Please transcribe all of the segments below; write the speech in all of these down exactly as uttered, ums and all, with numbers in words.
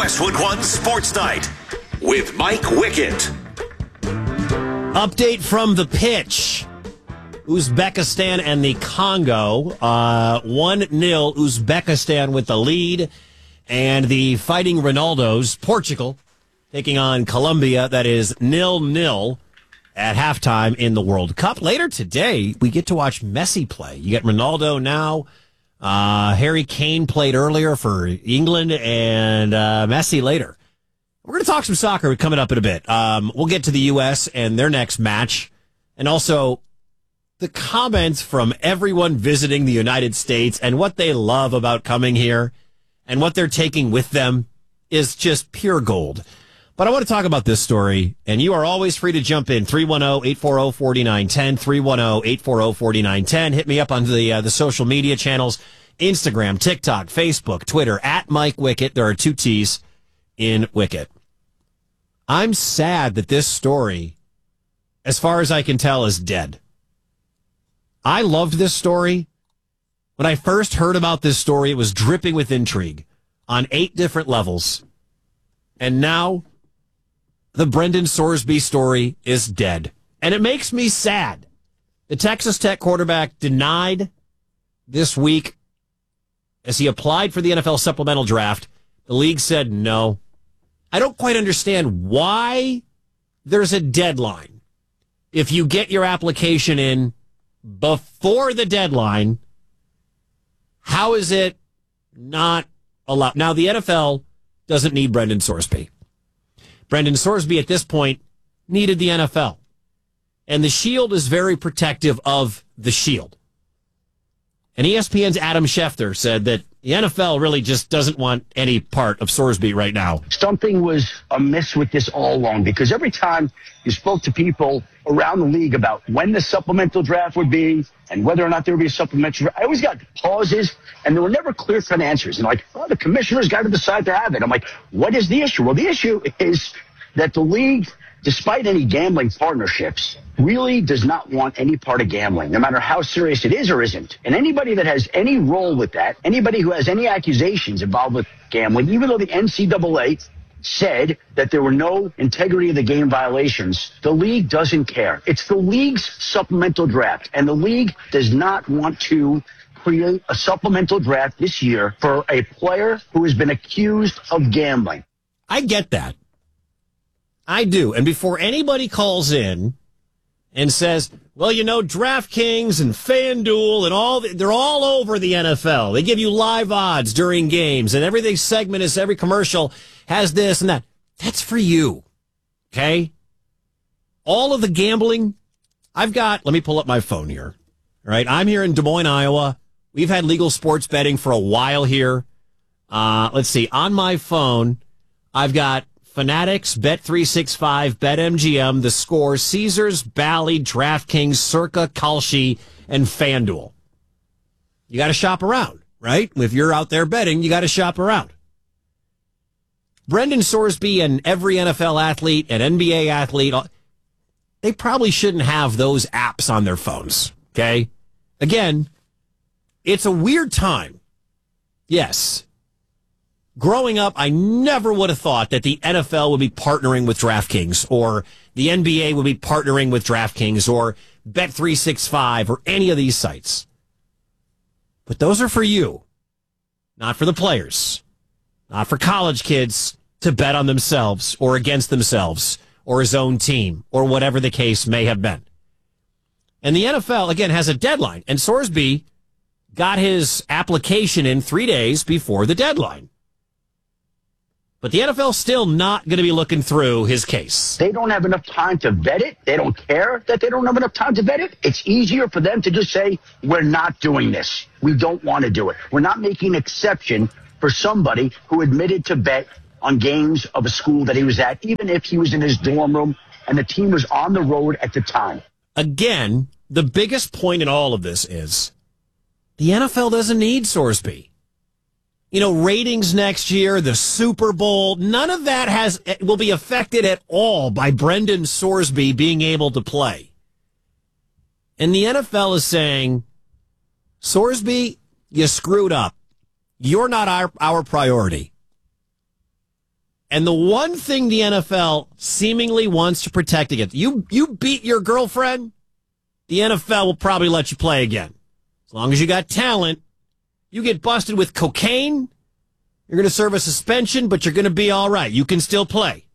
Westwood One Sports Night with Mike Wickett. Update from the pitch. Uzbekistan and the Congo. Uh, one nil Uzbekistan with the lead. And the Fighting Ronaldos, Portugal, taking on Colombia. That is nil nil at halftime in the World Cup. Later today, we get to watch Messi play. You get Ronaldo now. Uh, Harry Kane played earlier for England, and uh, Messi later. We're going to talk some soccer coming up in a bit. Um, we'll get to the U S and their next match, and also the comments from everyone visiting the United States and what they love about coming here and what they're taking with them is just pure gold. But I want to talk about this story, and you are always free to jump in. three one zero, eight four zero, four nine one zero, three one zero, eight four zero, four nine one zero. Hit me up on the uh, the social media channels, Instagram, TikTok, Facebook, Twitter, at Mike Wickett. There are two T's in Wickett. I'm sad that this story, as far as I can tell, is dead. I loved this story. When I first heard about this story, it was dripping with intrigue on eight different levels. And now the Brendan Sorsby story is dead. And it makes me sad. The Texas Tech quarterback denied this week as he applied for the N F L supplemental draft. The league said no. I don't quite understand why there's a deadline. If you get your application in before the deadline, how is it not allowed? Now, the N F L doesn't need Brendan Sorsby. Brendan Sorsby at this point needed the N F L. And the Shield is very protective of the Shield. And E S P N's Adam Schefter said that the N F L really just doesn't want any part of Sorsby right now. Something was amiss with this all along, because every time you spoke to people around the league about when the supplemental draft would be and whether or not there would be a supplemental draft, I always got pauses, and there were never clear-cut answers. And like, oh, the commissioner's got to decide to have it. I'm like, what is the issue? Well, the issue is that the league, despite any gambling partnerships, really does not want any part of gambling, no matter how serious it is or isn't. And anybody that has any role with that, anybody who has any accusations involved with gambling, even though the N C double A said that there were no integrity of the game violations, the league doesn't care. It's the league's supplemental draft, and the league does not want to create a supplemental draft this year for a player who has been accused of gambling. I get that. I do. And before anybody calls in and says, well, you know, DraftKings and FanDuel and all, they're all over the N F L. They give you live odds during games, and every segment is, every commercial has this and that. That's for you. Okay? All of the gambling, I've got, let me pull up my phone here. All right. I'm here in Des Moines, Iowa. We've had legal sports betting for a while here. Uh, let's see. On my phone, I've got Fanatics, Bet three sixty-five, BetMGM, The Score, Caesars, Bally, DraftKings, Circa, Kalshi, and FanDuel. You got to shop around, right? If you're out there betting, you got to shop around. Brendan Sorsby and every N F L athlete and N B A athlete, they probably shouldn't have those apps on their phones, okay? Again, it's a weird time. Yes. Growing up, I never would have thought that the N F L would be partnering with DraftKings, or the N B A would be partnering with DraftKings, or Bet three sixty-five, or any of these sites. But those are for you, not for the players, not for college kids to bet on themselves or against themselves or his own team or whatever the case may have been. And the N F L, again, has a deadline, and Sorsby got his application in three days before the deadline. But the N F L's still not going to be looking through his case. They don't have enough time to vet it. They don't care that they don't have enough time to vet it. It's easier for them to just say, we're not doing this. We don't want to do it. We're not making an exception for somebody who admitted to bet on games of a school that he was at, even if he was in his dorm room and the team was on the road at the time. Again, the biggest point in all of this is the N F L doesn't need Sorsby. You know, ratings next year, the Super Bowl, none of that has will be affected at all by Brendan Sorsby being able to play. And the N F L is saying, Sorsby, you screwed up. You're not our, our priority. And the one thing the N F L seemingly wants to protect against, you you beat your girlfriend, the N F L will probably let you play again. As long as you got talent. You get busted with cocaine, you're going to serve a suspension, but you're going to be all right. You can still play.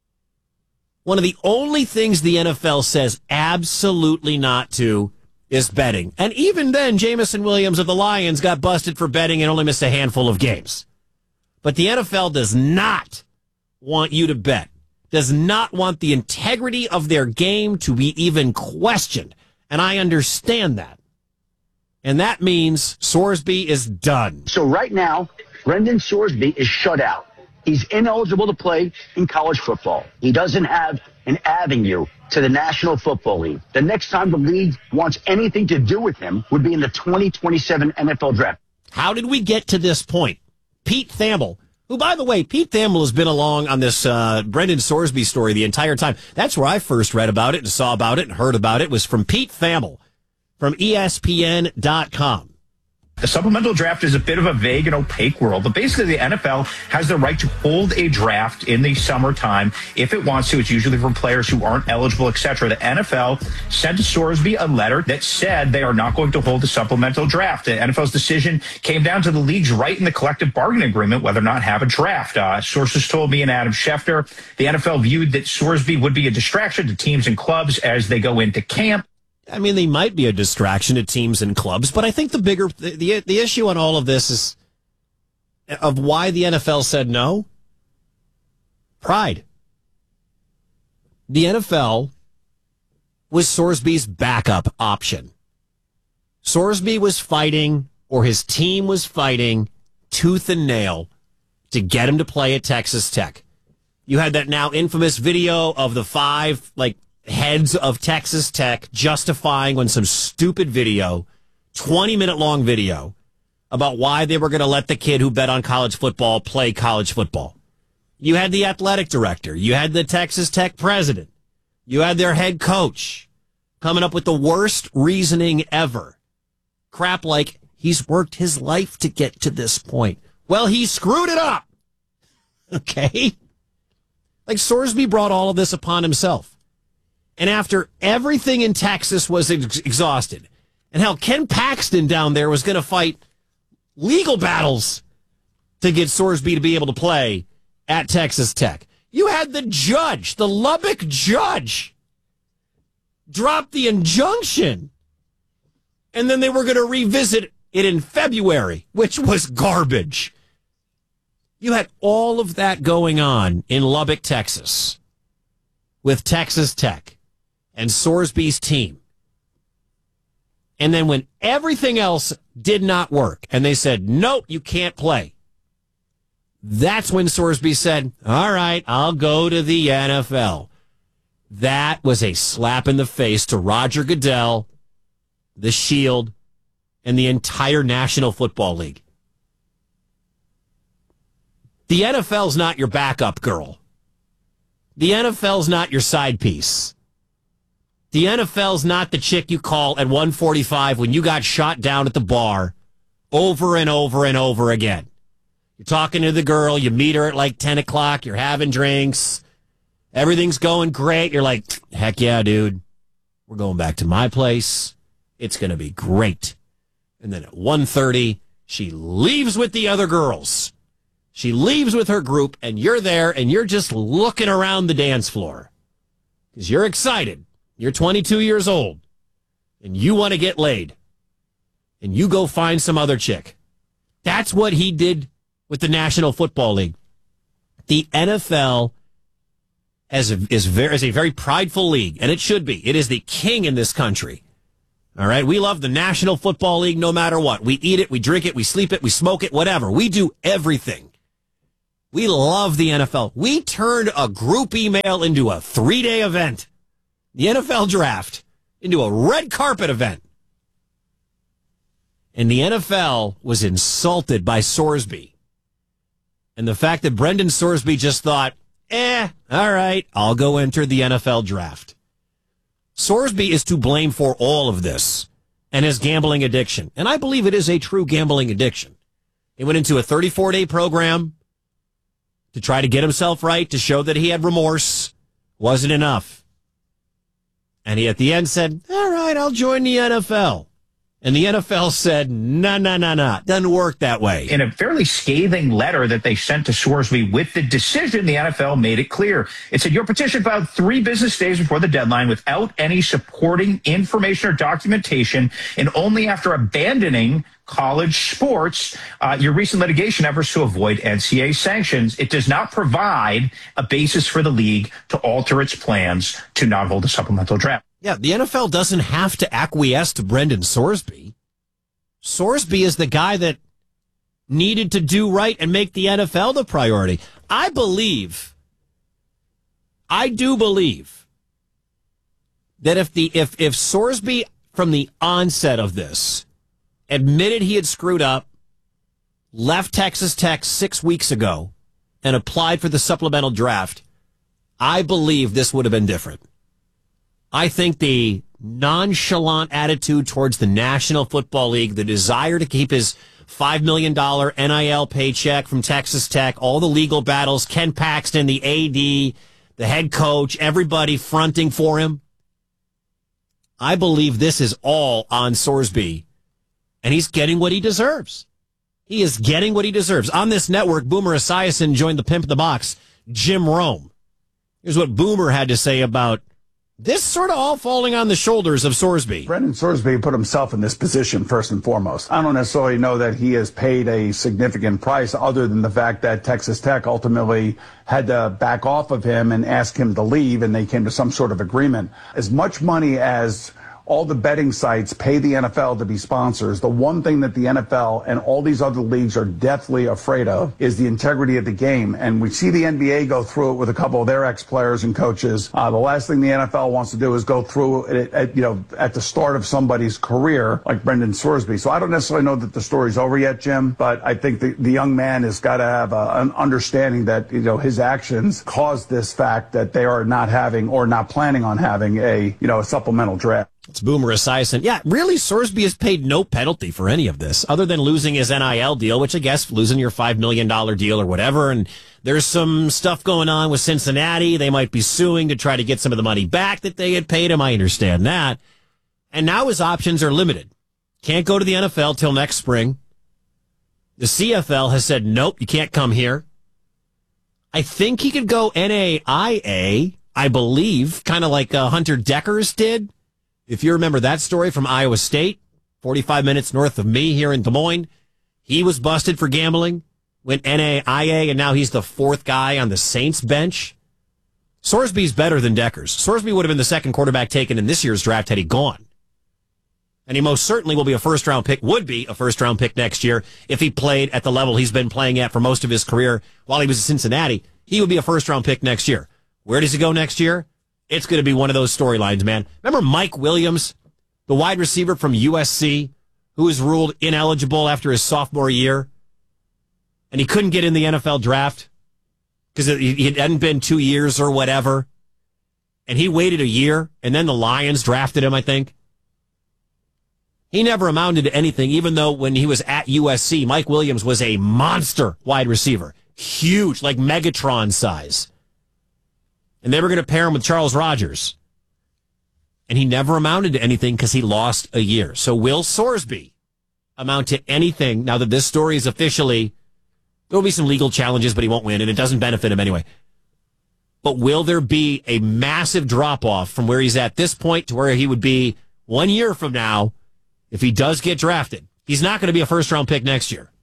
One of the only things the N F L says absolutely not to is betting. And even then, Jameson Williams of the Lions got busted for betting and only missed a handful of games. But the N F L does not want you to bet, does not want the integrity of their game to be even questioned. And I understand that. And that means Sorsby is done. So right now, Brendan Sorsby is shut out. He's ineligible to play in college football. He doesn't have an avenue to the National Football League. The next time the league wants anything to do with him would be in the twenty twenty-seven N F L draft. How did we get to this point? Pete Thamel, who, by the way, Pete Thamel has been along on this uh, Brendan Sorsby story the entire time. That's where I first read about it and saw about it and heard about it, was from Pete Thamel from E S P N dot com. The supplemental draft is a bit of a vague and opaque world, but basically the N F L has the right to hold a draft in the summertime if it wants to. It's usually for players who aren't eligible, et cetera. The N F L sent Sorsby a letter that said they are not going to hold a supplemental draft. The N F L's decision came down to the league's right in the collective bargaining agreement whether or not have a draft. Uh, sources told me and Adam Schefter the N F L viewed that Sorsby would be a distraction to teams and clubs as they go into camp. I mean, they might be a distraction to teams and clubs, but I think the bigger, the, the, the issue on all of this is of why the N F L said no. Pride. The N F L was Sorsby's backup option. Sorsby was fighting, or his team was fighting, tooth and nail to get him to play at Texas Tech. You had that now infamous video of the five, like, heads of Texas Tech justifying on some stupid video, twenty minute long video, about why they were going to let the kid who bet on college football play college football. You had the athletic director. You had the Texas Tech president. You had their head coach coming up with the worst reasoning ever. Crap like, he's worked his life to get to this point. Well, he screwed it up. Okay? Like, Sorsby brought all of this upon himself. And after everything in Texas was ex- exhausted, and hell, Ken Paxton down there was going to fight legal battles to get Sorsby to be able to play at Texas Tech. You had the judge, the Lubbock judge, drop the injunction, and then they were going to revisit it in February, which was garbage. You had all of that going on in Lubbock, Texas, with Texas Tech and Sorsby's team. And then when everything else did not work and they said, nope, you can't play, that's when Sorsby said, all right, I'll go to the N F L. That was a slap in the face to Roger Goodell, the Shield, and the entire National Football League. The N F L's not your backup girl. The N F L's not your side piece. The N F L's not the chick you call at one forty-five when you got shot down at the bar over and over and over again. You're talking to the girl, you meet her at like ten o'clock, you're having drinks, everything's going great. You're like, heck yeah, dude. We're going back to my place. It's going to be great. And then at one thirty, she leaves with the other girls. She leaves with her group, and you're there, and you're just looking around the dance floor because you're excited. You're twenty-two years old, and you want to get laid, and you go find some other chick. That's what he did with the National Football League. The N F L as a, is, very, is a very prideful league, and it should be. It is the king in this country. All right, we love the National Football League no matter what. We eat it, we drink it, we sleep it, we smoke it, whatever. We do everything. We love the N F L. We turned a group email into a three-day event. The N F L draft into a red carpet event. And the N F L was insulted by Sorsby. And the fact that Brendan Sorsby just thought, eh, all right, I'll go enter the N F L draft. Sorsby is to blame for all of this and his gambling addiction. And I believe it is a true gambling addiction. He went into a thirty-four day program to try to get himself right, to show that he had remorse. Wasn't enough. And he at the end said, all right, I'll join the N F L. And the N F L said, no, no, no, no. Doesn't work that way. In a fairly scathing letter that they sent to Sorsby with the decision, the N F L made it clear. It said, your petition filed three business days before the deadline without any supporting information or documentation, and only after abandoning college sports, uh, your recent litigation efforts to avoid N C A A sanctions. It does not provide a basis for the league to alter its plans to not hold a supplemental draft. Yeah, the N F L doesn't have to acquiesce to Brendan Sorsby. Sorsby is the guy that needed to do right and make the N F L the priority. I believe, I do believe that if the if if Sorsby from the onset of this admitted he had screwed up, left Texas Tech six weeks ago, and applied for the supplemental draft, I believe this would have been different. I think the nonchalant attitude towards the National Football League, the desire to keep his five million dollars N I L paycheck from Texas Tech, all the legal battles, Ken Paxton, the A D, the head coach, everybody fronting for him. I believe this is all on Sorsby, and he's getting what he deserves. He is getting what he deserves. On this network, Boomer Esiason joined the Pimp in the Box, Jim Rome. Here's what Boomer had to say about this sort of all falling on the shoulders of Sorsby. Brendan Sorsby put himself in this position first and foremost. I don't necessarily know that he has paid a significant price other than the fact that Texas Tech ultimately had to back off of him and ask him to leave, and they came to some sort of agreement. As much money as all the betting sites pay the N F L to be sponsors, the one thing that the N F L and all these other leagues are deathly afraid of is the integrity of the game. And we see the N B A go through it with a couple of their ex-players and coaches. Uh, the last thing the N F L wants to do is go through it at, you know, at the start of somebody's career like Brendan Sorsby. So I don't necessarily know that the story's over yet, Jim, but I think the, the young man has got to have a, an understanding that, you know, his actions caused this fact that they are not having or not planning on having a, you know, a supplemental draft. It's Boomer Esiason. Yeah, really, Sorsby has paid no penalty for any of this other than losing his N I L deal, which I guess losing your five million dollars deal or whatever. And there's some stuff going on with Cincinnati. They might be suing to try to get some of the money back that they had paid him. I understand that. And now his options are limited. Can't go to the N F L till next spring. The C F L has said, nope, you can't come here. I think he could go N A I A, I believe, kind of like uh, Hunter Deckers did. If you remember that story from Iowa State, forty-five minutes north of me here in Des Moines, he was busted for gambling, went N A I A, and now he's the fourth guy on the Saints bench. Sorsby's better than Deckers. Sorsby would have been the second quarterback taken in this year's draft had he gone. And he most certainly will be a first-round pick, would be a first-round pick next year if he played at the level he's been playing at for most of his career while he was at Cincinnati. He would be a first-round pick next year. Where does he go next year? It's going to be one of those storylines, man. Remember Mike Williams, the wide receiver from U S C, who was ruled ineligible after his sophomore year, and he couldn't get in the N F L draft because it hadn't been two years or whatever, and he waited a year, and then the Lions drafted him, I think. He never amounted to anything, even though when he was at U S C, Mike Williams was a monster wide receiver. Huge, like Megatron size. And they were going to pair him with Charles Rogers. And he never amounted to anything because he lost a year. So will Sorsby amount to anything now that this story is officially, there will be some legal challenges, but he won't win, and it doesn't benefit him anyway. But will there be a massive drop-off from where he's at this point to where he would be one year from now if he does get drafted? He's not going to be a first-round pick next year.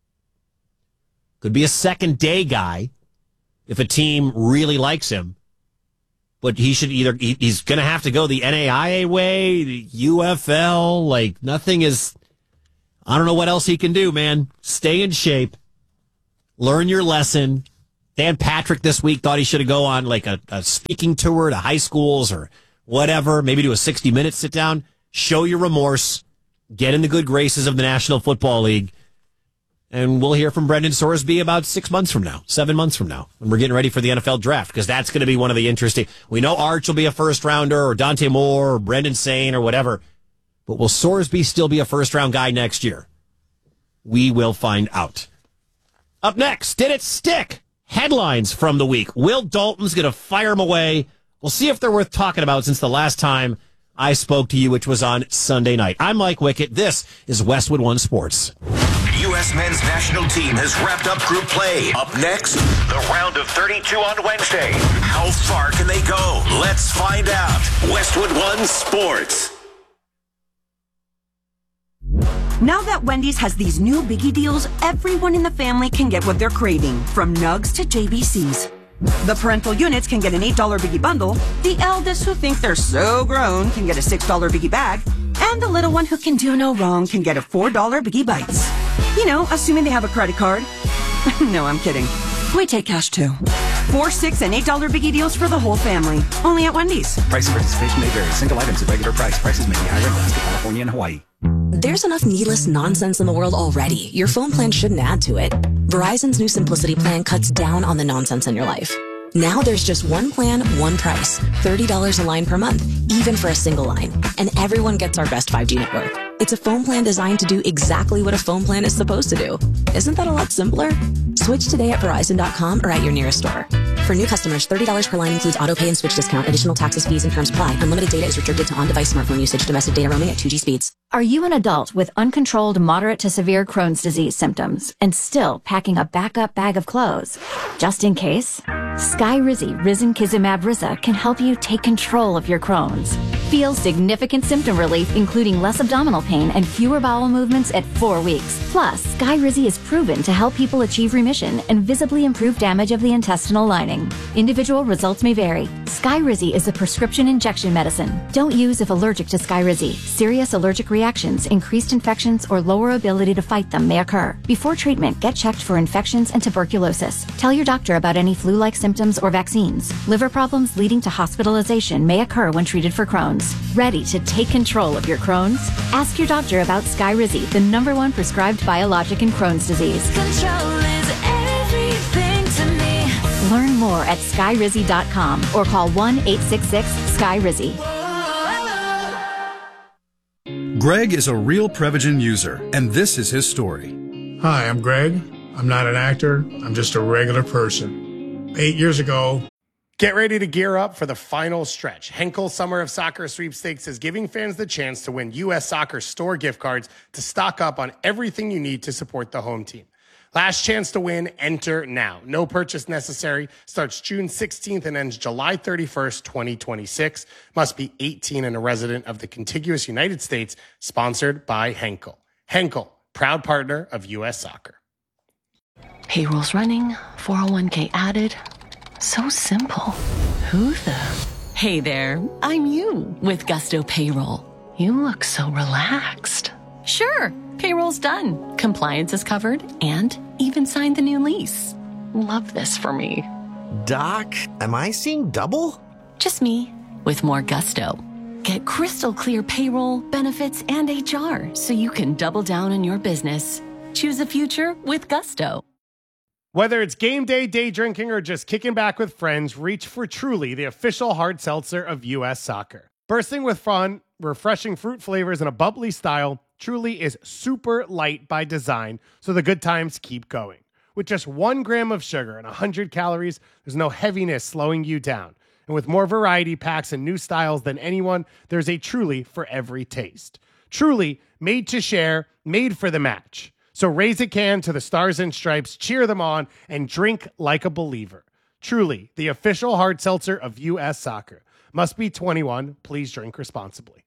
Could be a second-day guy if a team really likes him. But he should either, he, he's going to have to go the N A I A way, the U F L, like nothing is, I don't know what else he can do, man. Stay in shape. Learn your lesson. Dan Patrick this week thought he should have go on like a, a speaking tour to high schools or whatever, maybe do a sixty minute sit down, show your remorse, get in the good graces of the National Football League. And we'll hear from Brendan Sorsby about six months from now, seven months from now, when we're getting ready for the N F L draft, because that's going to be one of the interesting. We know Arch will be a first rounder, or Dante Moore, or Brendan Sane, or whatever. But will Sorsby still be a first round guy next year? We will find out. Up next, did it stick? Headlines from the week. Will Dalton's going to fire him away. We'll see if they're worth talking about since the last time I spoke to you, which was on Sunday night. I'm Mike Wickett. This is Westwood One Sports. U S men's national team has wrapped up group play. Up next, the round of thirty-two on Wednesday. How far can they go? Let's find out. Westwood One Sports. Now that Wendy's has these new biggie deals, everyone in the family can get what they're craving, from nugs to J B Cs. The parental units can get an eight dollar biggie bundle, the eldest who think they're so grown can get a six dollar biggie bag, and the little one who can do no wrong can get a four dollar biggie bites. You know, assuming they have a credit card. No, I'm kidding. We take cash too. Four, six, and eight dollar biggie deals for the whole family. Only at Wendy's. Price and participation may vary. Single items at regular price. Prices may be higher in Alaska, California, and Hawaii. There's enough needless nonsense in the world already. Your phone plan shouldn't add to it. Verizon's new Simplicity plan cuts down on the nonsense in your life. Now there's just one plan, one price. thirty dollars a line per month, even for a single line. And everyone gets our best five G network. It's a phone plan designed to do exactly what a phone plan is supposed to do. Isn't that a lot simpler? Switch today at Verizon dot com or at your nearest store. For new customers, thirty dollars per line includes auto pay and switch discount. Additional taxes, fees, and terms apply. Unlimited data is restricted to on-device smartphone usage. Domestic data roaming at two G speeds. Are you an adult with uncontrolled moderate to severe Crohn's disease symptoms and still packing a backup bag of clothes? Just in case, Skyrizi Risankizumab Riza can help you take control of your Crohn's. Feel significant symptom relief, including less abdominal pain and fewer bowel movements at four weeks. Plus, Skyrizi is proven to help people achieve remission and visibly improve damage of the intestinal lining. Individual results may vary. Skyrizi is a prescription injection medicine. Don't use if allergic to Skyrizi. Serious allergic reactions, increased infections, or lower ability to fight them may occur. Before treatment, get checked for infections and tuberculosis. Tell your doctor about any flu-like symptoms or vaccines. Liver problems leading to hospitalization may occur when treated for Crohn's. Ready to take control of your Crohn's? Ask your doctor about Skyrizi, the number one prescribed biologic in Crohn's disease. Control is everything to me. Learn more at skyrizi dot com or call one eight six six S K Y R I Z I. Greg is a real Prevagen user, and this is his story. Hi, I'm Greg. I'm not an actor. I'm just a regular person. Eight years ago, get ready to gear up for the final stretch. Henkel Summer of Soccer Sweepstakes is giving fans the chance to win U S Soccer store gift cards to stock up on everything you need to support the home team. Last chance to win, enter now. No purchase necessary. Starts June sixteenth and ends July thirty-first, twenty twenty-six. Must be eighteen and a resident of the contiguous United States. Sponsored by Henkel. Henkel, proud partner of U S Soccer. Payroll's running, four oh one k added. So simple. Who the? Hey there, I'm you with Gusto Payroll. You look so relaxed. Sure, payroll's done. Compliance is covered and even signed the new lease. Love this for me. Doc, am I seeing double? Just me with more Gusto. Get crystal clear payroll, benefits, and H R so you can double down on your business. Choose a future with Gusto. Whether it's game day, day drinking, or just kicking back with friends, reach for Truly, the official hard seltzer of U S Soccer. Bursting with fun, refreshing fruit flavors, and a bubbly style, Truly is super light by design, so the good times keep going. With just one gram of sugar and one hundred calories, there's no heaviness slowing you down. And with more variety packs and new styles than anyone, there's a Truly for every taste. Truly, made to share, made for the match. So raise a can to the Stars and Stripes, cheer them on, and drink like a believer. Truly, the official hard seltzer of U S Soccer. Must be twenty-one. Please drink responsibly.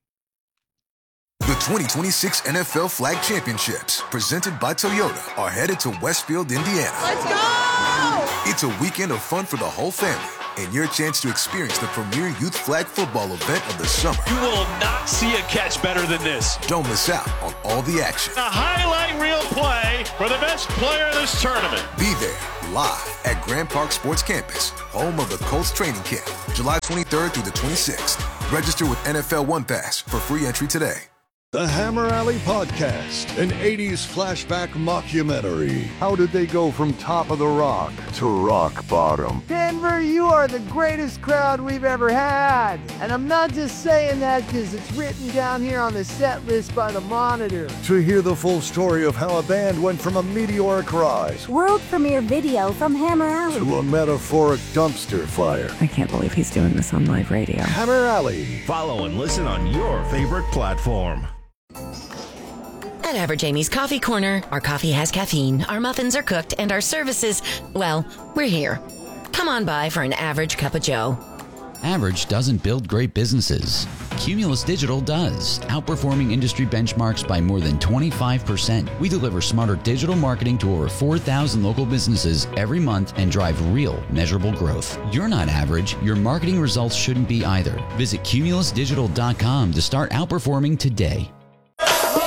The twenty twenty-six N F L Flag Championships, presented by Toyota, are headed to Westfield, Indiana. Let's go! It's a weekend of fun for the whole family, and your chance to experience the premier youth flag football event of the summer. You will not see a catch better than this. Don't miss out on all the action. A highlight reel play for the best player of this tournament. Be there live at Grand Park Sports Campus, home of the Colts training camp, July twenty-third through the twenty-sixth. Register with N F L One Pass for free entry today. The Hammer Alley Podcast, an eighties flashback mockumentary. How did they go from top of the rock to rock bottom? Denver, you are the greatest crowd we've ever had. And I'm not just saying that because it's written down here on the set list by the Monitor. To hear the full story of how a band went from a meteoric rise World premiere video from Hammer Alley to a metaphoric dumpster fire. I can't believe he's doing this on live radio. Hammer Alley. Follow and listen on your favorite platform. At Average Amy's Coffee Corner, our coffee has caffeine, our muffins are cooked, and our services, well, we're here. Come on by for an average cup of joe. Average doesn't build great businesses. Cumulus Digital does, outperforming industry benchmarks by more than twenty-five percent. We deliver smarter digital marketing to over four thousand local businesses every month and drive real, measurable growth. You're not average. Your marketing results shouldn't be either. Visit cumulus digital dot com to start outperforming today.